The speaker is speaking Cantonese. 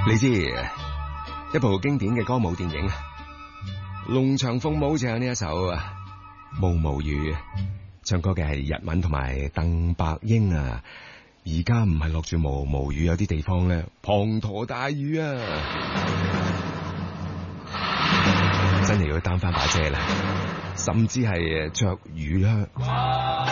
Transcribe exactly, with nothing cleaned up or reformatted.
你知一部經典嘅歌舞電影《龍翔鳳舞》就有呢一首《毛毛雨》，唱歌嘅係日文同埋鄧伯英啊。而家唔係落住毛毛雨，有啲地方咧滂沱大雨啊！真係要擔翻把遮啦，甚至係着雨靴。